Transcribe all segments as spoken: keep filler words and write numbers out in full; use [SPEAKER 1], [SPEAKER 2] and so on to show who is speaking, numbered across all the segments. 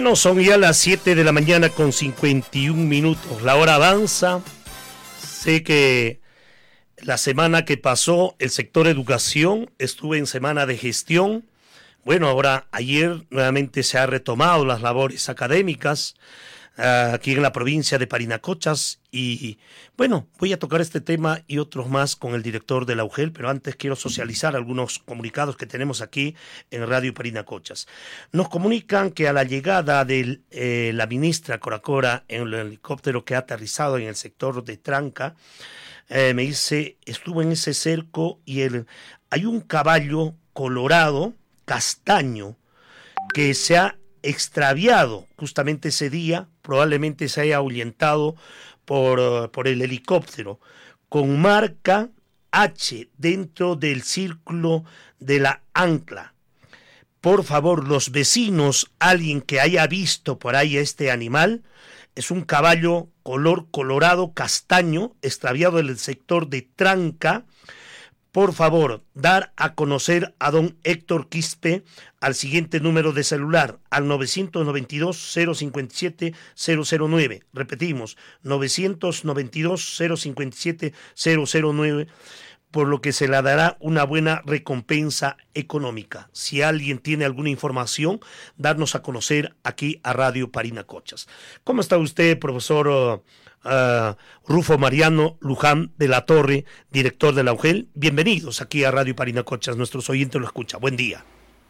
[SPEAKER 1] Bueno, son ya las siete de la mañana con cincuenta y un minutos. La hora avanza. Sé que la semana que pasó el sector educación estuvo en semana de gestión. Bueno, ahora ayer nuevamente se han retomado las labores académicas uh, aquí en la provincia de Parinacochas y bueno, voy a tocar este tema y otros más con el director de la U G E L, pero antes quiero socializar algunos comunicados que tenemos aquí en Radio Parinacochas. Nos comunican que a la llegada de eh, la ministra Coracora en el helicóptero que ha aterrizado en el sector de Tranca, eh, me dice, estuvo en ese cerco y el, hay un caballo colorado, castaño, que se ha extraviado justamente ese día, probablemente se haya ahuyentado por, por el helicóptero, con marca H dentro del círculo de la ancla. Por favor, los vecinos, alguien que haya visto por ahí este animal, es un caballo color colorado castaño, extraviado en el sector de Tranca. Por favor, dar a conocer a don Héctor Quispe al siguiente número de celular, al nueve nueve dos, cero cinco siete, cero cero nueve. Repetimos, nueve nueve dos, cero cinco siete, cero cero nueve, por lo que se le dará una buena recompensa económica. Si alguien tiene alguna información, darnos a conocer aquí a Radio Parinacochas. ¿Cómo está usted, profesor uh, uh, Rufo Mariano Luján de la Torre, director de la U G E L? Bienvenidos aquí a Radio Parinacochas, nuestros oyentes lo escuchan. Buen día.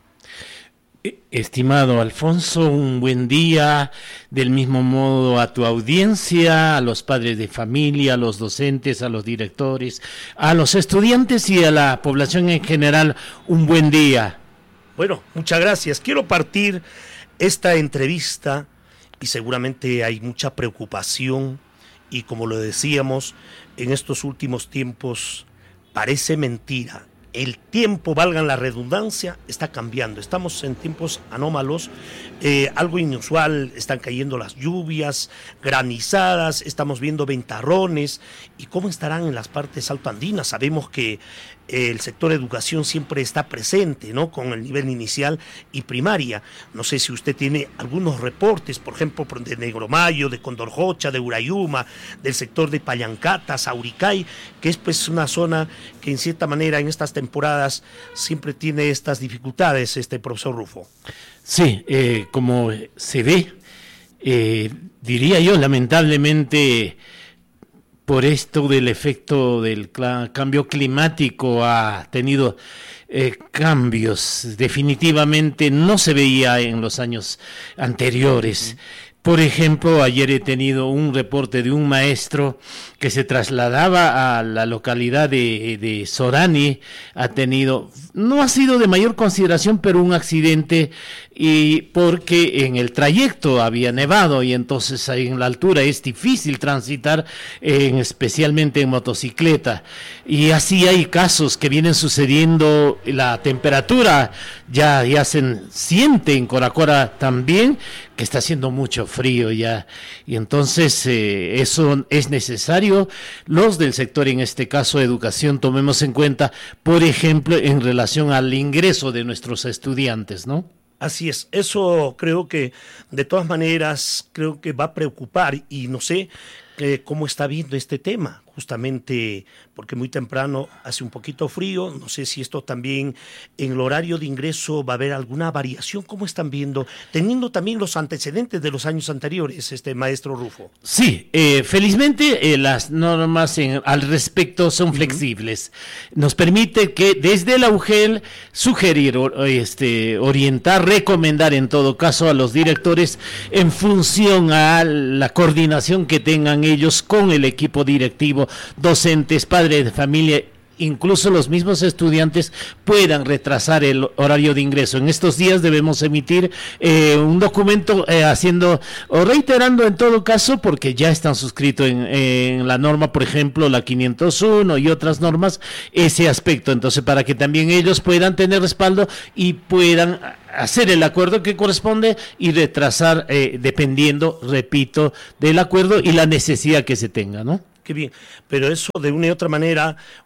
[SPEAKER 2] Estimado Alfonso, un buen día, del mismo modo a tu audiencia, a los padres de familia, a los docentes, a los directores, a los estudiantes y a la población en general, un buen día.
[SPEAKER 1] Bueno, muchas gracias. Quiero partir esta entrevista y seguramente hay mucha preocupación y como lo decíamos, en estos últimos tiempos parece mentira. El tiempo, valgan la redundancia, está cambiando. Estamos en tiempos anómalos, eh, algo inusual, están cayendo las lluvias, granizadas, estamos viendo ventarrones. ¿Y cómo estarán en las partes altoandinas? Sabemos que eh, el sector educación siempre está presente, ¿no? Con el nivel inicial y primaria. No sé si usted tiene algunos reportes, por ejemplo, de Negromayo, de Condorjocha, de Urayuma, del sector de Pallancata, Sauricay, que es pues una zona que en cierta manera en estas temporadas siempre tiene estas dificultades, este profesor Rufo.
[SPEAKER 2] Sí, eh, como se ve, eh, diría yo, lamentablemente, por esto del efecto del cl- cambio climático ha tenido eh, cambios, definitivamente no se veía en los años anteriores. Uh-huh. Por ejemplo, ayer he tenido un reporte de un maestro que se trasladaba a la localidad de, de Sorani, ha tenido, no ha sido de mayor consideración, pero un accidente, y porque en el trayecto había nevado y entonces ahí en la altura es difícil transitar, en, especialmente en motocicleta. Y así hay casos que vienen sucediendo, la temperatura ya, ya se siente en Coracora también, que está haciendo mucho frío ya, y entonces eh, eso es necesario. Los del sector, en este caso educación, tomemos en cuenta, por ejemplo, en relación al ingreso de nuestros estudiantes, ¿no?
[SPEAKER 1] Así es, eso creo que de todas maneras creo que va a preocupar y no sé eh, cómo está viendo este tema, justamente porque muy temprano hace un poquito frío, no sé si esto también en el horario de ingreso va a haber alguna variación, ¿cómo están viendo? Teniendo también los antecedentes de los años anteriores, este maestro Rufo.
[SPEAKER 2] Sí, eh, felizmente eh, las normas en, al respecto son uh-huh. flexibles, nos permite que desde la U G E L sugerir, este, orientar, recomendar en todo caso a los directores en función a la coordinación que tengan ellos con el equipo directivo, docentes, padres de familia, incluso los mismos estudiantes puedan retrasar el horario de ingreso. En estos días debemos emitir eh, un documento eh, haciendo o reiterando en todo caso, porque ya están suscritos en, en la norma, por ejemplo, la quinientos uno y otras normas, ese aspecto. Entonces, para que también ellos puedan tener respaldo y puedan hacer el acuerdo que corresponde y retrasar eh, dependiendo, repito, del acuerdo y la necesidad que se tenga, ¿no?
[SPEAKER 1] Qué bien, pero eso de una y otra manera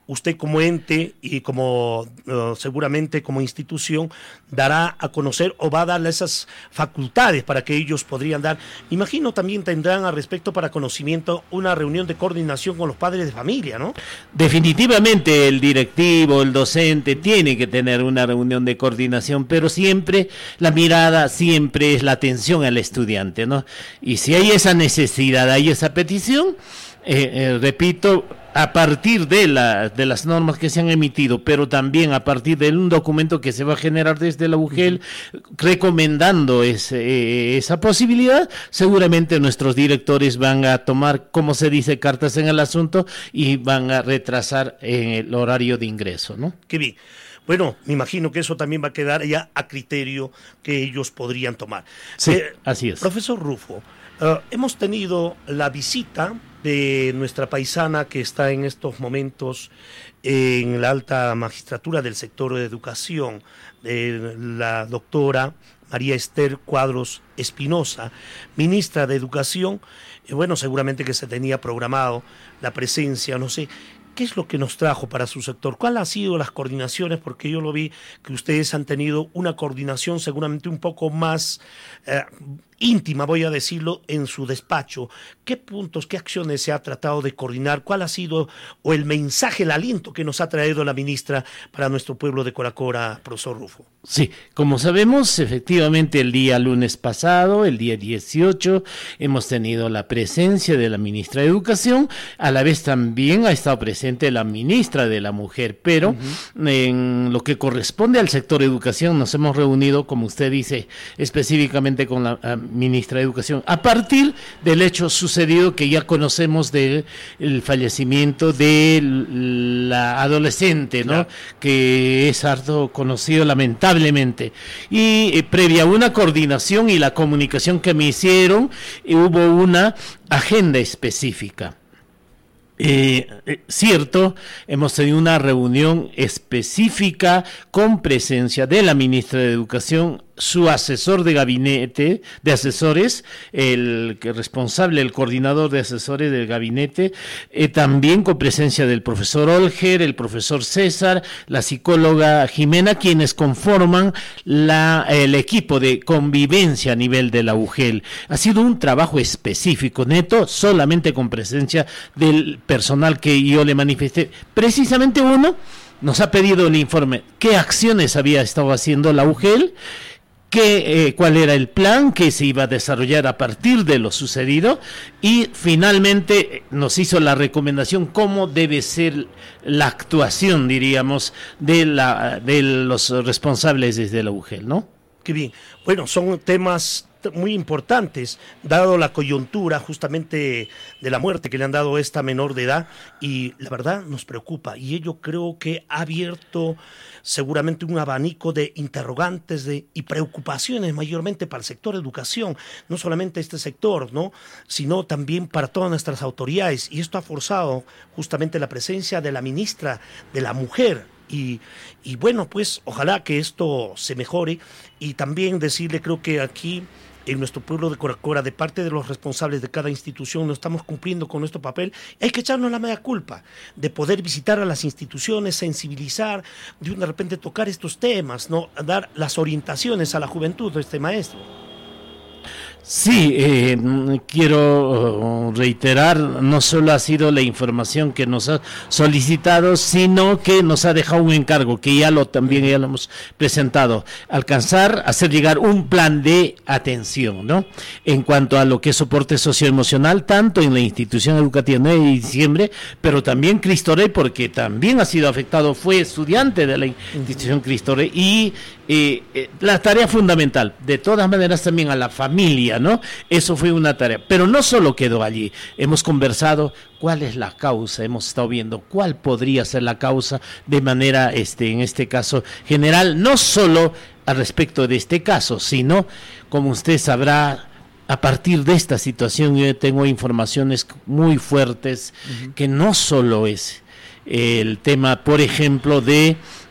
[SPEAKER 1] usted como ente y como uh, seguramente como institución dará a conocer o va a darle esas facultades para que ellos podrían dar. Imagino también tendrán al respecto para conocimiento una reunión de coordinación con los padres de familia, ¿no?
[SPEAKER 2] Definitivamente el directivo, el docente tiene que tener una reunión de coordinación, pero siempre la mirada siempre es la atención al estudiante, ¿no? Y si hay esa necesidad, hay esa petición, eh, eh, repito, a partir de, la, de las normas que se han emitido, pero también a partir de un documento que se va a generar desde la U G E L, uh-huh. recomendando ese, eh, esa posibilidad, seguramente nuestros directores van a tomar, como se dice, cartas en el asunto y van a retrasar eh, el horario de ingreso, ¿no?
[SPEAKER 1] Qué bien. Bueno, me imagino que eso también va a quedar ya a criterio que ellos podrían tomar.
[SPEAKER 2] Sí,
[SPEAKER 1] eh,
[SPEAKER 2] así es.
[SPEAKER 1] Profesor Rufo, uh, hemos tenido la visita de nuestra paisana que está en estos momentos en la alta magistratura del sector de educación, de la doctora María Esther Cuadros Espinosa, ministra de Educación. Eh, bueno, seguramente que se tenía programado la presencia, no sé. ¿Qué es lo que nos trajo para su sector? ¿Cuáles han sido las coordinaciones? Porque yo lo vi que ustedes han tenido una coordinación seguramente un poco más eh, íntima, voy a decirlo, en su despacho. ¿Qué puntos, qué acciones se ha tratado de coordinar? ¿Cuál ha sido o el mensaje, el aliento que nos ha traído la ministra para nuestro pueblo de Coracora, profesor Rufo?
[SPEAKER 2] Sí, como sabemos, efectivamente el día lunes pasado, el día dieciocho, hemos tenido la presencia de la ministra de Educación, a la vez también ha estado presente la ministra de la Mujer, pero uh-huh. en lo que corresponde al sector de educación nos hemos reunido, como usted dice, específicamente con la uh, ministra de Educación, a partir del hecho sucedido que ya conocemos del el fallecimiento de la adolescente, ¿no? Claro. Que es harto conocido lamentablemente. Y eh, previa a una coordinación y la comunicación que me hicieron, eh, hubo una agenda específica. Eh, eh, cierto, hemos tenido una reunión específica con presencia de la ministra de Educación, su asesor de gabinete, de asesores, el responsable, el coordinador de asesores del gabinete, eh, también con presencia del profesor Olger, el profesor César, la psicóloga Jimena, quienes conforman la, el equipo de convivencia a nivel de la U G E L. Ha sido un trabajo específico, neto, solamente con presencia del personal que yo le manifesté. Precisamente uno nos ha pedido el informe, qué acciones había estado haciendo la U G E L, Que, eh, cuál era el plan que se iba a desarrollar a partir de lo sucedido, y finalmente nos hizo la recomendación cómo debe ser la actuación, diríamos, de, la, de los responsables desde la U G E L, ¿no?
[SPEAKER 1] Qué bien. Bueno, son temas muy importantes, dado la coyuntura justamente de la muerte que le han dado a esta menor de edad, y la verdad nos preocupa, y ello creo que ha abierto seguramente un abanico de interrogantes de, y preocupaciones mayormente para el sector de educación, no solamente este sector, ¿no? Sino también para todas nuestras autoridades, y esto ha forzado justamente la presencia de la ministra de la Mujer. Y, y bueno, pues ojalá que esto se mejore, y también decirle, creo que aquí en nuestro pueblo de Coracora, de parte de los responsables de cada institución, no estamos cumpliendo con nuestro papel. Hay que echarnos la media culpa de poder visitar a las instituciones, sensibilizar, de de repente tocar estos temas, ¿no? Dar las orientaciones a la juventud de este maestro.
[SPEAKER 2] Sí, eh, quiero reiterar, no solo ha sido la información que nos ha solicitado, sino que nos ha dejado un encargo, que ya lo también ya lo hemos presentado, alcanzar, hacer llegar un plan de atención, ¿no? En cuanto a lo que es soporte socioemocional, tanto en la institución educativa nueve de diciembre, pero también Cristo Rey, porque también ha sido afectado, fue estudiante de la institución Cristo Rey, y eh, eh, la tarea fundamental, de todas maneras también a la familia, ¿no? Eso fue una tarea, pero no solo quedó allí, hemos conversado cuál es la causa, hemos estado viendo cuál podría ser la causa de manera, este, en este caso general, no solo al respecto de este caso, sino, como usted sabrá, a partir de esta situación yo tengo informaciones muy fuertes, uh-huh. que no solo es el tema, por ejemplo, de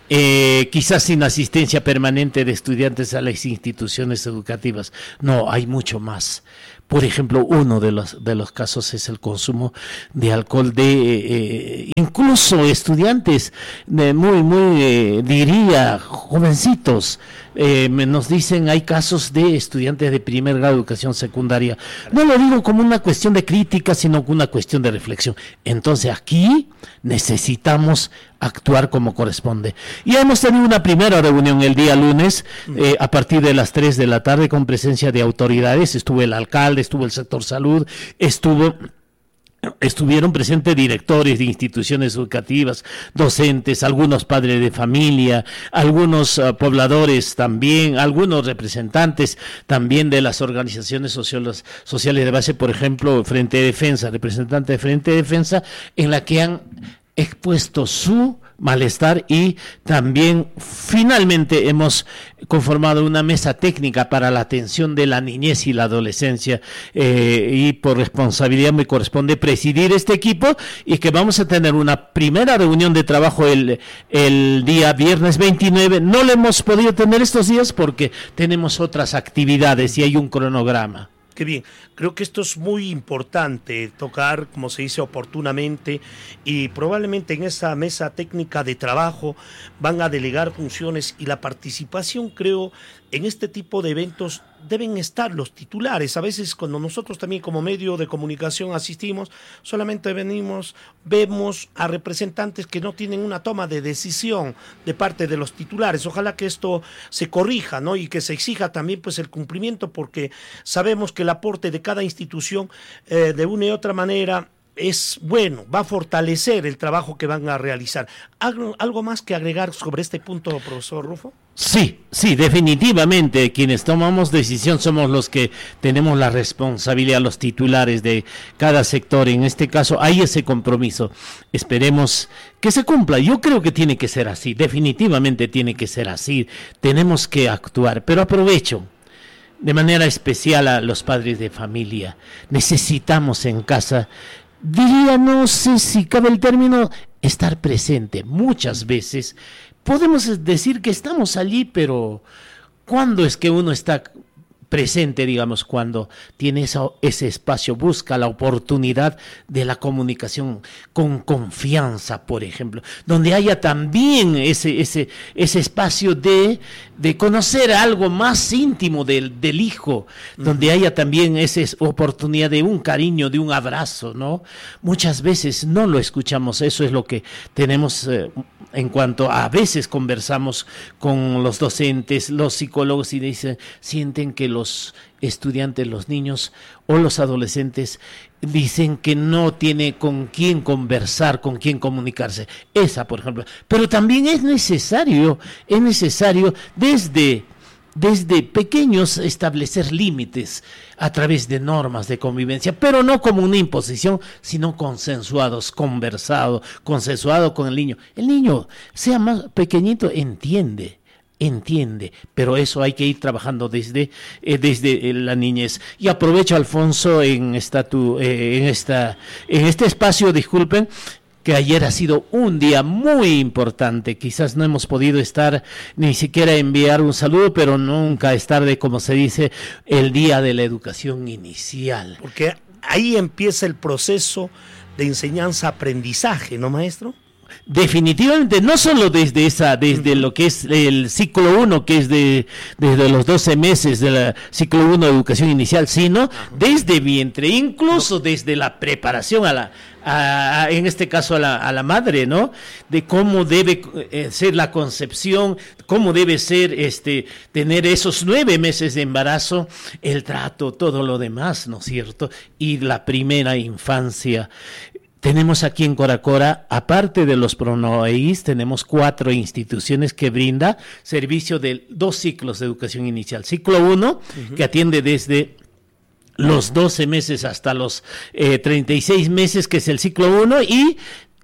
[SPEAKER 2] eh, quizás sin asistencia permanente de estudiantes a las instituciones educativas. No, hay mucho más. Por ejemplo, uno de los de los casos es el consumo de alcohol de eh, incluso estudiantes de muy, muy, eh, diría, jovencitos. Eh, nos dicen, hay casos de estudiantes de primer grado de educación secundaria. No lo digo como una cuestión de crítica, sino como una cuestión de reflexión. Entonces aquí necesitamos actuar como corresponde. Y hemos tenido una primera reunión el día lunes, eh, a partir de las tres de la tarde, con presencia de autoridades. Estuvo el alcalde, estuvo el sector salud, estuvo... Estuvieron presentes directores de instituciones educativas, docentes, algunos padres de familia, algunos uh, pobladores también, algunos representantes también de las organizaciones sociales, sociales de base, por ejemplo, Frente de Defensa, representante de Frente de Defensa, en la que han expuesto su malestar, y también finalmente hemos conformado una mesa técnica para la atención de la niñez y la adolescencia, eh, y por responsabilidad me corresponde presidir este equipo, y que vamos a tener una primera reunión de trabajo el, el día viernes veintinueve. No lo hemos podido tener estos días porque tenemos otras actividades y hay un cronograma.
[SPEAKER 1] Qué bien, creo que esto es muy importante, tocar, como se dice, oportunamente, y probablemente en esa mesa técnica de trabajo van a delegar funciones, y la participación, creo, en este tipo de eventos deben estar los titulares. A veces cuando nosotros también como medio de comunicación asistimos, solamente venimos, vemos a representantes que no tienen una toma de decisión de parte de los titulares. Ojalá que esto se corrija, ¿no? Y que se exija también pues el cumplimiento, porque sabemos que el aporte de cada institución eh, de una y otra manera es bueno, va a fortalecer el trabajo que van a realizar. ¿Algo, algo más que agregar sobre este punto, profesor Rufo?
[SPEAKER 2] Sí, sí, definitivamente quienes tomamos decisión somos los que tenemos la responsabilidad, los titulares de cada sector. En este caso hay ese compromiso, esperemos que se cumpla. Yo creo que tiene que ser así, definitivamente tiene que ser así, tenemos que actuar, pero aprovecho de manera especial a los padres de familia. Necesitamos en casa, diría, no sé si cabe el término, estar presente. Muchas veces podemos decir que estamos allí, pero ¿cuándo es que uno está presente? Digamos, cuando tiene eso, ese espacio, busca la oportunidad de la comunicación con confianza, por ejemplo, donde haya también ese, ese, ese espacio de, de conocer algo más íntimo del, del hijo, donde haya también esa oportunidad de un cariño, de un abrazo, ¿no? Muchas veces no lo escuchamos, eso es lo que tenemos eh, en cuanto a, a veces conversamos con los docentes, los psicólogos, y dicen, sienten que los estudiantes, los niños o los adolescentes dicen que no tiene con quién conversar, con quién comunicarse. Esa, por ejemplo. Pero también es necesario, es necesario desde, desde pequeños establecer límites a través de normas de convivencia, pero no como una imposición, sino consensuados, conversado, consensuado con el niño. El niño, sea más pequeñito, entiende. Entiende, pero eso hay que ir trabajando desde, eh, desde la niñez. Y aprovecho, Alfonso, en esta, tu, eh, en esta, en este espacio, disculpen, que ayer ha sido un día muy importante. Quizás no hemos podido estar, ni siquiera enviar un saludo, pero nunca es tarde, como se dice, el día de la educación inicial.
[SPEAKER 1] Porque ahí empieza el proceso de enseñanza-aprendizaje, ¿no, maestro?
[SPEAKER 2] Definitivamente, no solo desde esa, desde uh-huh. lo que es el ciclo uno, que es de desde los doce meses del ciclo uno de educación inicial, sino uh-huh. desde vientre, incluso uh-huh. desde la preparación a la, a, a, en este caso a la, a la madre, ¿no? De cómo debe eh, ser la concepción, cómo debe ser, este, tener esos nueve meses de embarazo, el trato, todo lo demás, ¿no es cierto? Y la primera infancia. Tenemos aquí en Coracora, aparte de los PRONOEIS, tenemos cuatro instituciones que brinda servicio de dos ciclos de educación inicial. Ciclo uno, uh-huh. que atiende desde los doce meses hasta los eh, treinta y seis meses, que es el ciclo uno, y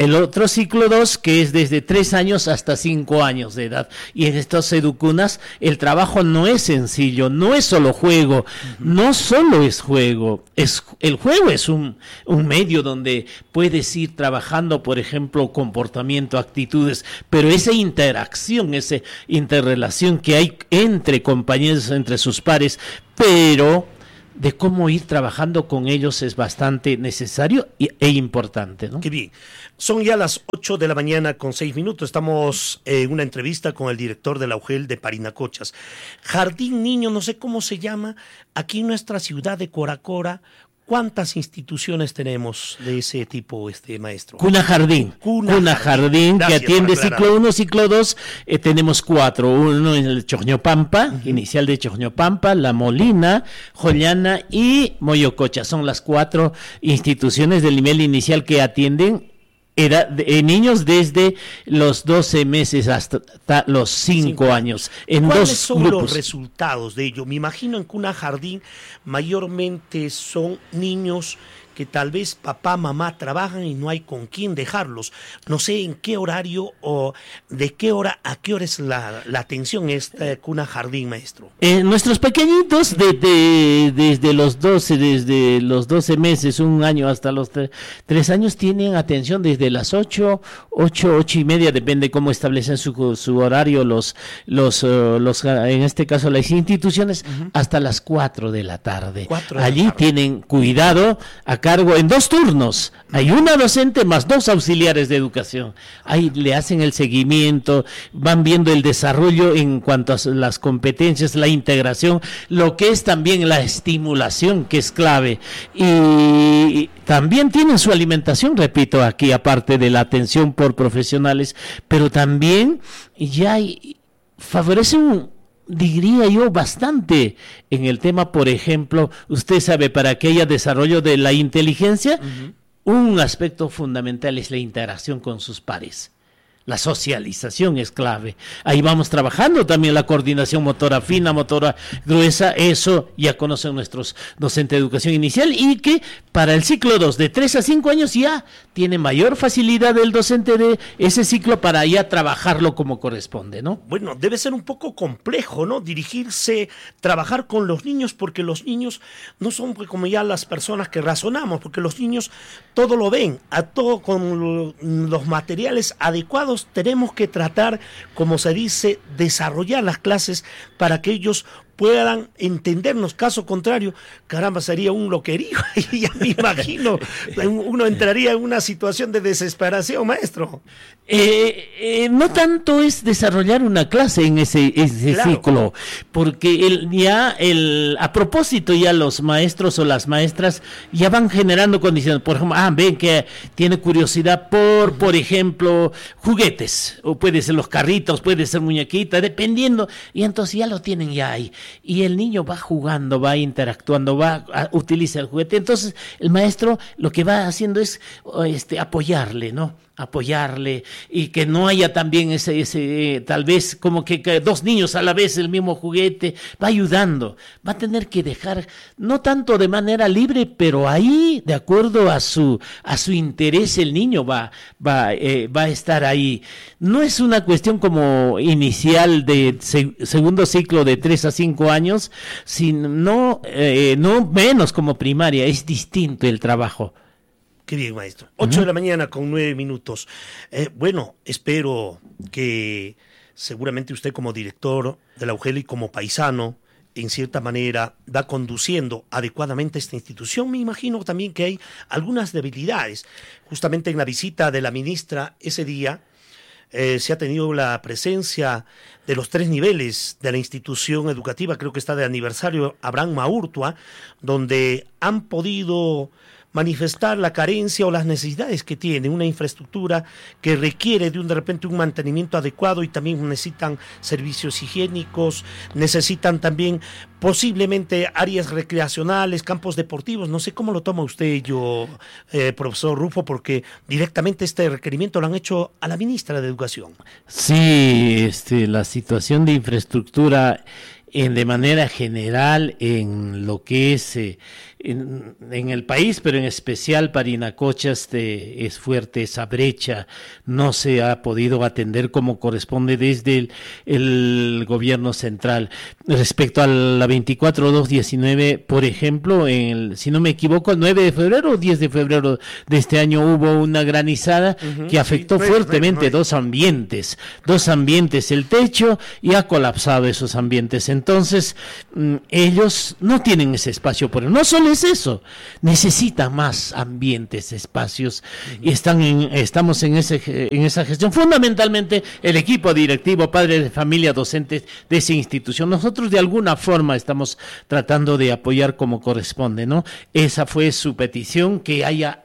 [SPEAKER 2] el otro ciclo dos, que es desde tres años hasta cinco años de edad. Y en estas educunas el trabajo no es sencillo, no es solo juego, uh-huh. no solo es juego, es, el juego es un, un medio donde puedes ir trabajando, por ejemplo, comportamiento, actitudes, pero esa interacción, esa interrelación que hay entre compañeros, entre sus pares, pero de cómo ir trabajando con ellos es bastante necesario e importante, ¿no?
[SPEAKER 1] Qué bien. Son ya las ocho de la mañana con seis minutos. Estamos en una entrevista con el director de la U G E L de Parinacochas. Jardín Niño, no sé cómo se llama, aquí en nuestra ciudad de Coracora. ¿Cuántas instituciones tenemos de ese tipo, este maestro?
[SPEAKER 2] Cuna Jardín. Cuna, Cuna Jardín, Jardín que atiende ciclo uno, ciclo dos. Eh, tenemos cuatro. Uno en el Chojñopampa, uh-huh. inicial de Chojñopampa, La Molina, Jollana y Moyococha. Son las cuatro instituciones del nivel inicial que atienden Era de, niños desde los doce meses hasta los cinco años. En
[SPEAKER 1] ¿Cuáles
[SPEAKER 2] dos
[SPEAKER 1] son
[SPEAKER 2] grupos.
[SPEAKER 1] los resultados de ello? Me imagino en Cuna Jardín mayormente son niños que tal vez papá, mamá trabajan y no hay con quién dejarlos. No sé en qué horario o de qué hora a qué hora es la, la atención en esta Cuna Jardín, maestro.
[SPEAKER 2] Eh, nuestros pequeñitos de, de, desde los doce, desde los doce meses, un año hasta los tre- tres años tienen atención desde las ocho, ocho, ocho y media, depende cómo establecen su, su horario los, los, uh, los, en este caso las instituciones, uh-huh. hasta las cuatro de la tarde.
[SPEAKER 1] cuatro de
[SPEAKER 2] Allí
[SPEAKER 1] la tarde.
[SPEAKER 2] Tienen cuidado a cargo en dos turnos. Hay una docente más dos auxiliares de educación. Ahí le hacen el seguimiento, van viendo el desarrollo en cuanto a las competencias, la integración, lo que es también la estimulación, que es clave. Y también tienen su alimentación, repito, aquí, aparte de la atención por profesionales, pero también ya hay, favorecen, diría yo, bastante en el tema, por ejemplo, usted sabe, para que haya desarrollo de la inteligencia, uh-huh. un aspecto fundamental es la interacción con sus pares. La socialización es clave. Ahí vamos trabajando también la coordinación motora fina, motora gruesa. Eso ya conocen nuestros docentes de educación inicial, y que para el ciclo dos, de tres a cinco años, ya tiene mayor facilidad el docente de ese ciclo para ya trabajarlo como corresponde, ¿no?
[SPEAKER 1] Bueno, debe ser un poco complejo, ¿no? Dirigirse, trabajar con los niños, porque los niños no son como ya las personas que razonamos, porque los niños todo lo ven, a todo con los materiales adecuados. Tenemos que tratar, como se dice, desarrollar las clases para que ellos puedan entendernos. Caso contrario, caramba, sería un loquerío y ya me imagino, uno entraría en una situación de desesperación, maestro.
[SPEAKER 2] Eh, eh, no tanto es desarrollar una clase en ese, ese claro. ciclo, porque el, ya el, a propósito ya los maestros o las maestras ya van generando condiciones. Por ejemplo, ah, ven que tiene curiosidad por, por ejemplo, juguetes, o puede ser los carritos, puede ser muñequita, dependiendo, y entonces ya lo tienen ya ahí. Y el niño va jugando, va interactuando, va a, utiliza el juguete. Entonces el maestro lo que va haciendo es este, apoyarle, ¿no? apoyarle, y que no haya también ese, ese eh, tal vez como que, que dos niños a la vez el mismo juguete, va ayudando, va a tener que dejar, no tanto de manera libre, pero ahí, de acuerdo a su, a su interés, el niño va, va, eh, va a estar ahí. No es una cuestión como inicial de se, segundo ciclo de tres a cinco años, sino, eh, no menos como primaria, es distinto el trabajo.
[SPEAKER 1] Qué bien, maestro. Ocho uh-huh. de la mañana con nueve minutos. Eh, bueno, espero que seguramente usted como director de la U G E L y como paisano, en cierta manera, va conduciendo adecuadamente esta institución. Me imagino también que hay algunas debilidades. Justamente en la visita de la ministra ese día, eh, se ha tenido la presencia de los tres niveles de la institución educativa, creo que está de aniversario Abraham Maurtua, donde han podido manifestar la carencia o las necesidades que tiene una infraestructura que requiere de un de repente un mantenimiento adecuado, y también necesitan servicios higiénicos, necesitan también posiblemente áreas recreacionales, campos deportivos. No sé cómo lo toma usted, yo, eh, profesor Rufo, porque directamente este requerimiento lo han hecho a la ministra de Educación.
[SPEAKER 2] Sí, este, la situación de infraestructura en, de manera general en lo que es eh, en, en el país, pero en especial Parinacota este, es fuerte esa brecha, no se ha podido atender como corresponde desde el, el gobierno central. Respecto a la veinticuatro dos diecinueve, por ejemplo, en el, si no me equivoco, el nueve de febrero o diez de febrero de este año hubo una granizada uh-huh, que afectó sí, fuertemente no, no, no. dos ambientes, dos ambientes, el techo, y ha colapsado esos ambientes. Entonces, mm, ellos no tienen ese espacio, pero no solo es eso, necesitan más ambientes, espacios, uh-huh. y están en, estamos en ese en esa gestión, fundamentalmente el equipo directivo, padres de familia, docentes de esa institución. Nosotros de alguna forma estamos tratando de apoyar como corresponde, ¿no? Esa fue su petición, que haya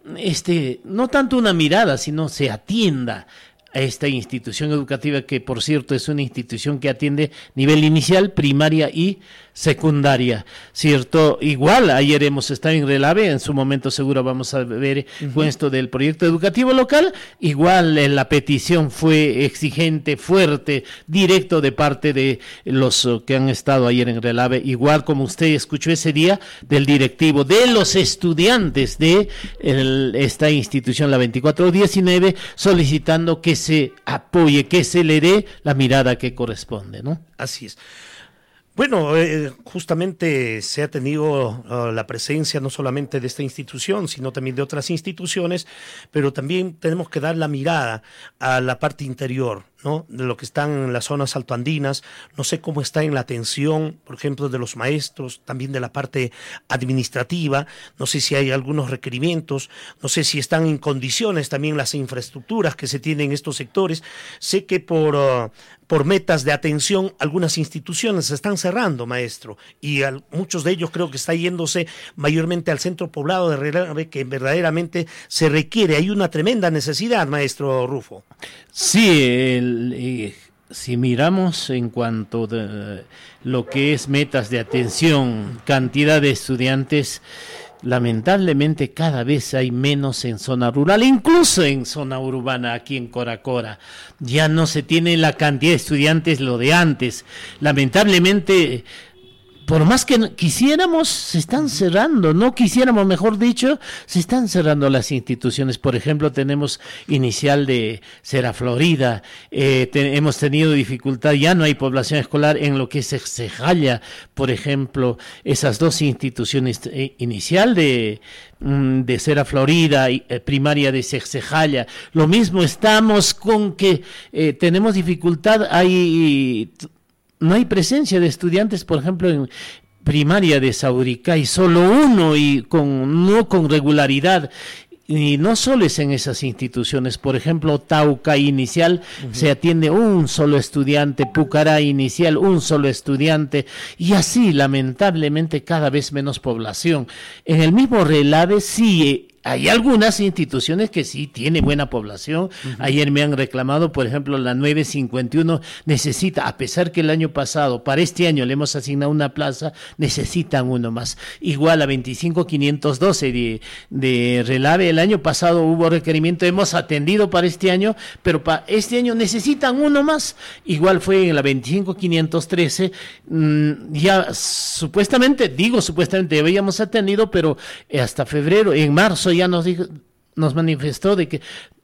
[SPEAKER 2] este, no tanto una mirada, sino se atienda a esta institución educativa, que por cierto es una institución que atiende nivel inicial, primaria y secundaria, ¿cierto? Igual, ayer hemos estado en Relave, en su momento seguro vamos a ver uh-huh. esto del proyecto educativo local, igual eh, la petición fue exigente, fuerte, directo de parte de los uh, que han estado ayer en Relave, igual como usted escuchó ese día, del directivo, de los estudiantes de el, esta institución, la veinticuatro diecinueve, solicitando que se apoye, que se le dé la mirada que corresponde, ¿no?
[SPEAKER 1] Así es. Bueno, eh, justamente se ha tenido uh, la presencia no solamente de esta institución, sino también de otras instituciones, pero también tenemos que dar la mirada a la parte interior, ¿no? De lo que están en las zonas altoandinas. No sé cómo está en la atención, por ejemplo, de los maestros, también de la parte administrativa. No sé si hay algunos requerimientos, no sé si están en condiciones también las infraestructuras que se tienen en estos sectores. Sé que por... Uh, por metas de atención, algunas instituciones se están cerrando, maestro, y al, muchos de ellos creo que está yéndose mayormente al centro poblado de Relave, que verdaderamente se requiere. Hay una tremenda necesidad, maestro Rufo.
[SPEAKER 2] Sí, el, eh, si miramos en cuanto a lo que es metas de atención, cantidad de estudiantes, lamentablemente cada vez hay menos en zona rural, incluso en zona urbana, aquí en Coracora. Ya no se tiene la cantidad de estudiantes lo de antes. Lamentablemente, por más que quisiéramos, se están cerrando, no quisiéramos, mejor dicho, se están cerrando las instituciones. Por ejemplo, tenemos inicial de Sera Florida, eh, te, hemos tenido dificultad, ya no hay población escolar en lo que es Exejaya, por ejemplo, esas dos instituciones, eh, inicial de, de Sera Florida y eh, primaria de Exejaya. Lo mismo estamos con que eh, tenemos dificultad, hay... No hay presencia de estudiantes, por ejemplo, en primaria de Sauricay, solo uno y con no con regularidad. Y no solo es en esas instituciones, por ejemplo, Tauca Inicial uh-huh. se atiende un solo estudiante, Pucará Inicial un solo estudiante, y así lamentablemente cada vez menos población. En el mismo Relave sí hay algunas instituciones que sí tienen buena población. Uh-huh. Ayer me han reclamado, por ejemplo, la nueve cincuenta y uno necesita, a pesar que el año pasado, para este año le hemos asignado una plaza, necesitan uno más. Igual a veinticinco quinientos doce de, de Relave, el año pasado hubo requerimiento, hemos atendido para este año, pero para este año necesitan uno más. Igual fue en la veinticinco quinientos trece, mmm, ya supuestamente, digo supuestamente, habíamos atendido, pero hasta febrero, en marzo, ya nos dijo, nos manifestó de que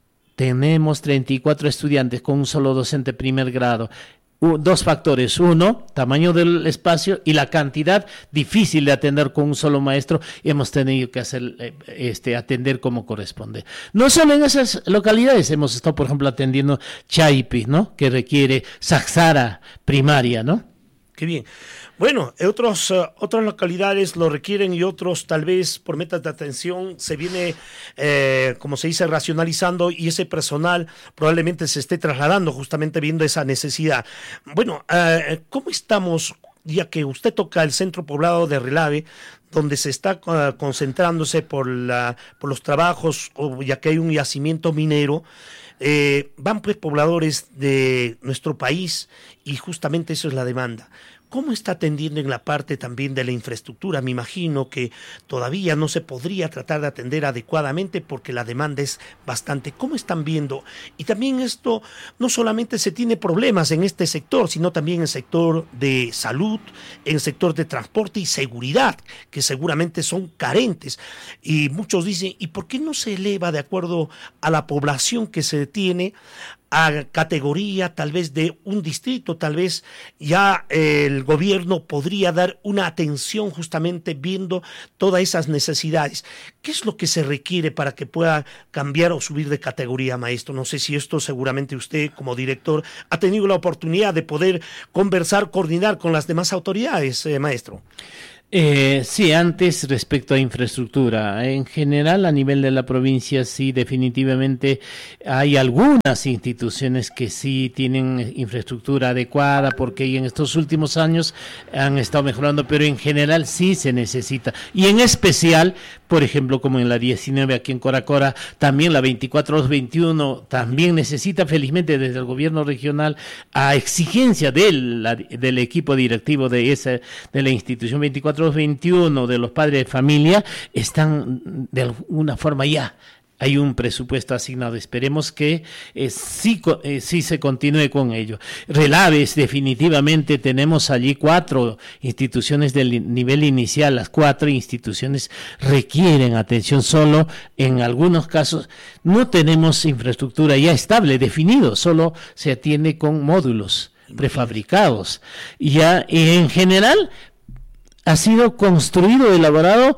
[SPEAKER 2] tenemos treinta y cuatro estudiantes con un solo docente primer grado. U, dos factores, uno, tamaño del espacio y la cantidad difícil de atender con un solo maestro, y hemos tenido que hacer este atender como corresponde. No solo en esas localidades, hemos estado, por ejemplo, atendiendo Chaipi, ¿no? Que requiere Saxara primaria, ¿no?
[SPEAKER 1] Qué bien. Bueno, otros, uh, otras localidades lo requieren y otros tal vez por metas de atención se viene, eh, como se dice, racionalizando, y ese personal probablemente se esté trasladando justamente viendo esa necesidad. Bueno, uh, ¿cómo estamos, ya que usted toca el centro poblado de Relave, donde se está uh, concentrándose por, la, por los trabajos, o ya que hay un yacimiento minero? Eh, van pues pobladores de nuestro país y justamente eso es la demanda. ¿cómo está atendiendo en la parte también de la infraestructura? Me imagino que todavía no se podría tratar de atender adecuadamente porque la demanda es bastante. ¿Cómo están viendo? Y también esto, no solamente se tiene problemas en este sector, sino también en el sector de salud, en el sector de transporte y seguridad, que seguramente son carentes. Y muchos dicen, ¿y por qué no se eleva de acuerdo a la población que se tiene a categoría tal vez de un distrito? Tal vez ya eh, el gobierno podría dar una atención justamente viendo todas esas necesidades. ¿Qué es lo que se requiere para que pueda cambiar o subir de categoría, maestro? No sé si esto seguramente usted como director ha tenido la oportunidad de poder conversar, coordinar con las demás autoridades, eh, maestro.
[SPEAKER 2] Eh, sí, antes respecto a infraestructura, en general a nivel de la provincia sí definitivamente hay algunas instituciones que sí tienen infraestructura adecuada porque en estos últimos años han estado mejorando, pero en general sí se necesita, y en especial, por ejemplo, como en la diecinueve aquí en Coracora, también la veinticuatro doscientos veintiuno también necesita, felizmente desde el gobierno regional, a exigencia del, la, del equipo directivo de esa de la institución veinticuatro veintiuno, de los padres de familia, están de alguna forma ya. Hay un presupuesto asignado. Esperemos que eh, sí, eh, sí se continúe con ello. Relaves, definitivamente tenemos allí cuatro instituciones del nivel inicial. Las cuatro instituciones requieren atención. Solo en algunos casos no tenemos infraestructura ya estable, definido. Solo se atiende con módulos prefabricados. Y ya en general ha sido construido, elaborado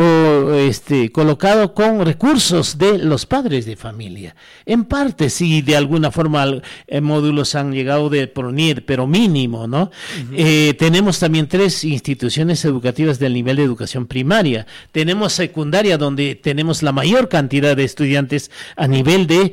[SPEAKER 2] o este colocado con recursos de los padres de familia. En parte sí, de alguna forma eh, módulos han llegado de PRONIER, pero mínimo, ¿no? Uh-huh. Eh, tenemos también tres instituciones educativas del nivel de educación primaria. Tenemos secundaria, donde tenemos la mayor cantidad de estudiantes a nivel de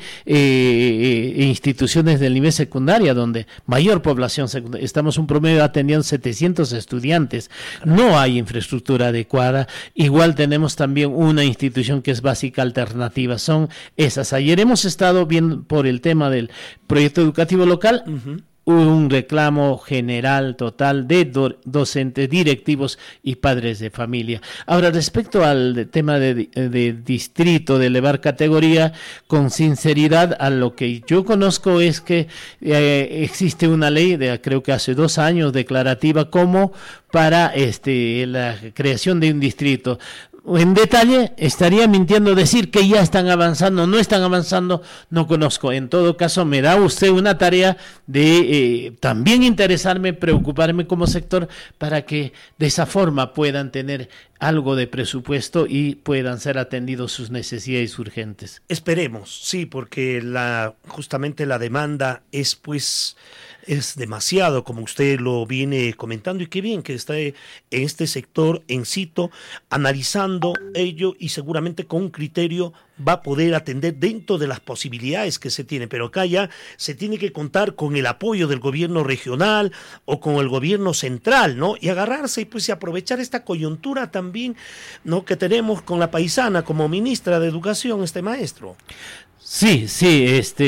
[SPEAKER 2] eh, instituciones del nivel secundaria, donde mayor población secundaria. Estamos un promedio atendiendo setecientos estudiantes. No hay infraestructura adecuada. Igual tenemos también una institución que es básica alternativa, son esas. Ayer hemos estado viendo por el tema del proyecto educativo local, uh-huh. un reclamo general total de do- docentes, directivos y padres de familia. Ahora, respecto al tema de, de distrito, de elevar categoría, con sinceridad, a lo que yo conozco es que eh, existe una ley de creo que hace dos años declarativa como para este la creación de un distrito. En detalle, estaría mintiendo decir que ya están avanzando, no están avanzando, no conozco. En todo caso, me da usted una tarea de eh, también interesarme, preocuparme como sector para que de esa forma puedan tener algo de presupuesto y puedan ser atendidos sus necesidades urgentes.
[SPEAKER 1] Esperemos, sí, porque la justamente la demanda es pues es demasiado, como usted lo viene comentando, y qué bien que está en este sector en sitio analizando ello y seguramente con un criterio va a poder atender dentro de las posibilidades que se tiene, pero acá ya se tiene que contar con el apoyo del gobierno regional o con el gobierno central, ¿no? Y agarrarse y pues y aprovechar esta coyuntura también, ¿no?, que tenemos con la paisana como ministra de Educación, este maestro.
[SPEAKER 2] Sí, sí,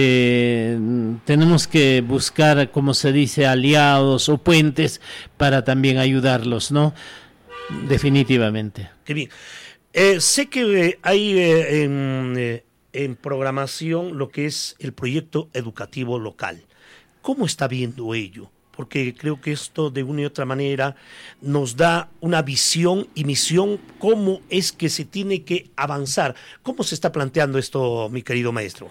[SPEAKER 2] este, tenemos que buscar, como se dice, aliados o puentes para también ayudarlos, ¿no? Definitivamente.
[SPEAKER 1] Qué bien. Eh, sé que eh, hay eh, en, eh, en programación lo que es el proyecto educativo local. ¿Cómo está viendo ello? Porque creo que esto de una y otra manera nos da una visión y misión, cómo es que se tiene que avanzar. ¿Cómo se está planteando esto, mi querido maestro?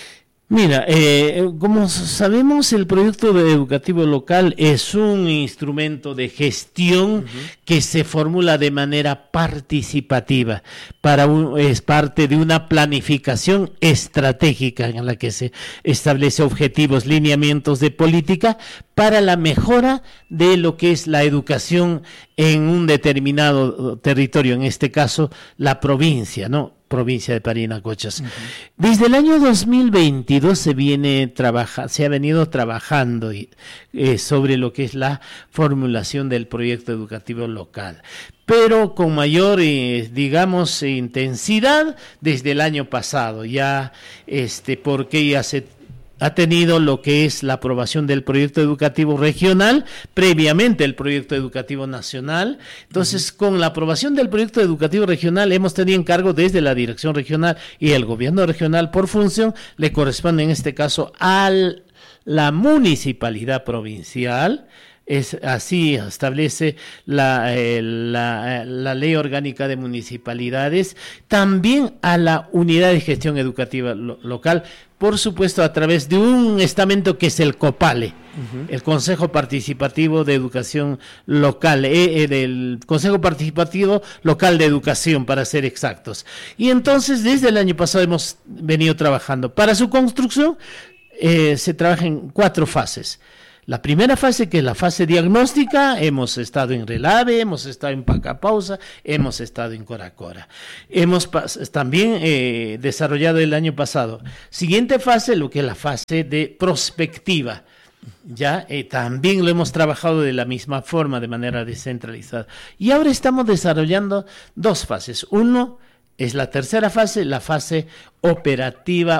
[SPEAKER 2] Mira, eh, como sabemos, el proyecto de educativo local es un instrumento de gestión uh-huh. que se formula de manera participativa. Para un, es parte de una planificación estratégica en la que se establece objetivos, lineamientos de política para la mejora de lo que es la educación en un determinado territorio, en este caso la provincia, ¿no? Provincia de Parinacochas. Uh-huh. Desde el año dos mil veintidós se viene trabaja, se ha venido trabajando y, eh, sobre lo que es la formulación del proyecto educativo local, pero con mayor, eh, digamos, intensidad desde el año pasado, ya, este, porque ya se ha tenido lo que es la aprobación del proyecto educativo regional, previamente el proyecto educativo nacional. Entonces, uh-huh. con la aprobación del proyecto educativo regional hemos tenido encargo desde la dirección regional y el gobierno regional por función, le corresponde en este caso a la municipalidad provincial. Es así establece la, eh, la, la ley orgánica de municipalidades, también a la unidad de gestión educativa lo, local, por supuesto a través de un estamento que es el COPALE, uh-huh. el Consejo Participativo de Educación Local, eh, eh, del Consejo Participativo Local de Educación, para ser exactos. Y entonces desde el año pasado hemos venido trabajando. Para su construcción eh, se trabaja en cuatro fases. La primera fase, que es la fase diagnóstica, hemos estado en Relave, hemos estado en Pacapausa, hemos estado en Coracora. Hemos pas- también eh, desarrollado el año pasado. Siguiente fase, lo que es la fase de prospectiva. Ya eh, también lo hemos trabajado de la misma forma, de manera descentralizada. Y ahora estamos desarrollando dos fases. Uno es la tercera fase, la fase operativa